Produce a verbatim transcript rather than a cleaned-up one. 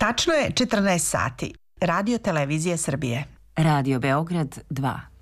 Tačno je četrnaest sati. Radio Televizije Srbije. Radio Beograd dva.